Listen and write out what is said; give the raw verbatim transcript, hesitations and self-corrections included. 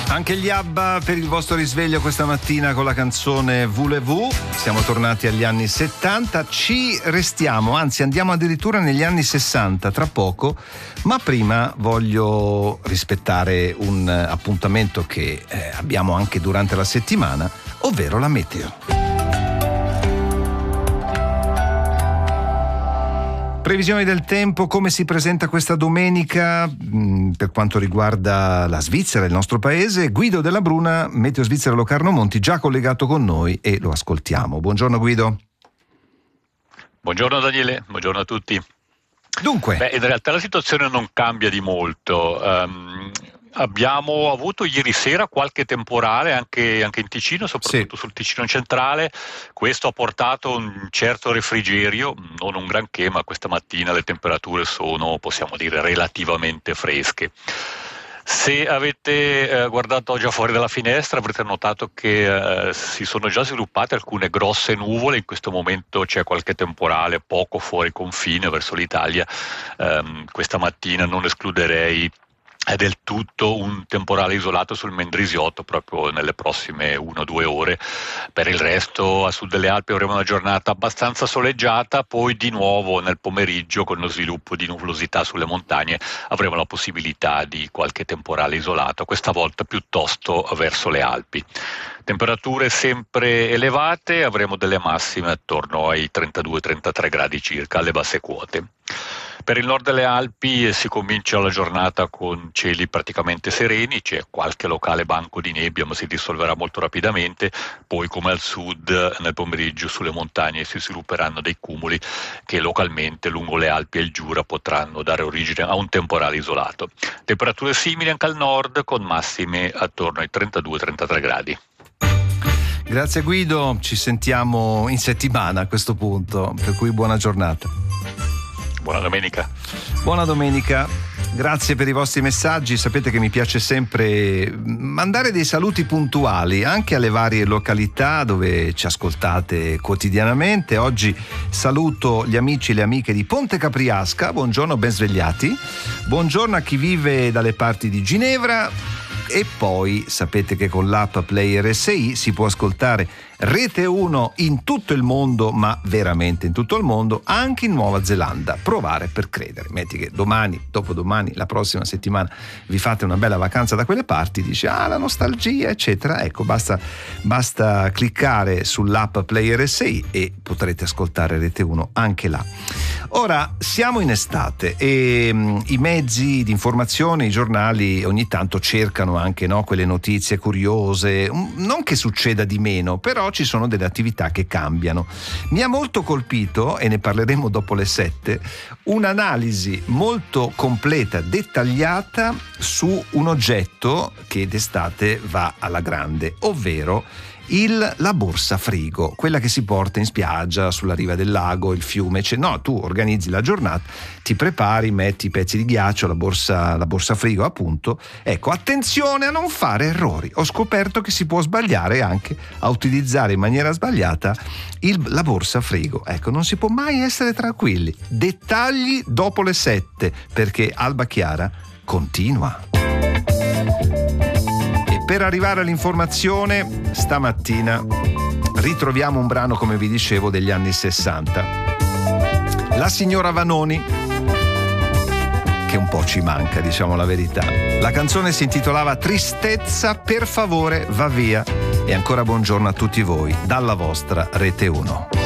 Anche gli ABBA per il vostro risveglio questa mattina con la canzone Voulez-vous. Siamo tornati agli anni settanta, ci restiamo, anzi andiamo addirittura negli anni sessanta tra poco, ma prima voglio rispettare un appuntamento che eh, abbiamo anche durante la settimana, ovvero la meteo. Previsioni del tempo, come si presenta questa domenica mh, per quanto riguarda la Svizzera, il nostro paese. Guido Della Bruna, Meteo Svizzera Locarno Monti, già collegato con noi e lo ascoltiamo. Buongiorno Guido. Buongiorno Daniele, buongiorno a tutti. Dunque, Beh, in realtà la situazione non cambia di molto. Um, Abbiamo avuto ieri sera qualche temporale anche, anche in Ticino, soprattutto sì. sul Ticino centrale. Questo ha portato un certo refrigerio, non un granché, ma questa mattina le temperature sono, possiamo dire, relativamente fresche. Se avete eh, guardato già fuori dalla finestra avrete notato che eh, si sono già sviluppate alcune grosse nuvole. In questo momento c'è qualche temporale poco fuori confine verso l'Italia. Um, questa mattina non escluderei è del tutto un temporale isolato sul Mendrisiotto proprio nelle prossime una o due ore. Per il resto a sud delle Alpi avremo una giornata abbastanza soleggiata, poi di nuovo nel pomeriggio con lo sviluppo di nuvolosità sulle montagne avremo la possibilità di qualche temporale isolato, questa volta piuttosto verso le Alpi. Temperature sempre elevate, avremo delle massime attorno ai trentadue trentatré gradi circa alle basse quote. Per il nord delle Alpi si comincia la giornata con cieli praticamente sereni, c'è qualche locale banco di nebbia ma si dissolverà molto rapidamente, poi come al sud nel pomeriggio sulle montagne si svilupperanno dei cumuli che localmente lungo le Alpi e il Giura potranno dare origine a un temporale isolato. Temperature simili anche al nord con massime attorno ai trentadue trentatré gradi. Grazie Guido, ci sentiamo in settimana a questo punto, per cui buona giornata. Buona domenica. Buona domenica, grazie per i vostri messaggi. Sapete che mi piace sempre mandare dei saluti puntuali anche alle varie località dove ci ascoltate quotidianamente. Oggi saluto gli amici e le amiche di Ponte Capriasca, buongiorno, ben svegliati. Buongiorno a chi vive dalle parti di Ginevra. E poi sapete che con l'app Play R S I si può ascoltare Rete uno in tutto il mondo, ma veramente in tutto il mondo, anche in Nuova Zelanda. Provare per credere. Metti che domani, dopodomani, la prossima settimana vi fate una bella vacanza da quelle parti, dici ah la nostalgia eccetera, ecco basta, basta cliccare sull'app Play R S I e potrete ascoltare Rete uno anche là. Ora siamo in estate e mh, i mezzi di informazione, i giornali ogni tanto cercano anche no, quelle notizie curiose, um, non che succeda di meno, però ci sono delle attività che cambiano. Mi ha molto colpito, e ne parleremo dopo le sette, un'analisi molto completa, dettagliata su un oggetto che d'estate va alla grande, ovvero Il, la borsa frigo, quella che si porta in spiaggia, sulla riva del lago, il fiume, cioè, no, tu organizzi la giornata, ti prepari, metti i pezzi di ghiaccio, la borsa, la borsa frigo appunto. Ecco, attenzione a non fare errori. Ho scoperto che si può sbagliare anche a utilizzare in maniera sbagliata il, la borsa frigo. Ecco, non si può mai essere tranquilli. Dettagli dopo le sette, perché Alba Chiara continua. Per arrivare all'informazione, stamattina ritroviamo un brano, come vi dicevo, degli anni sessanta. La signora Vanoni, che un po' ci manca, diciamo la verità. La canzone si intitolava Tristezza, per favore va via. E ancora buongiorno a tutti voi, dalla vostra Rete uno.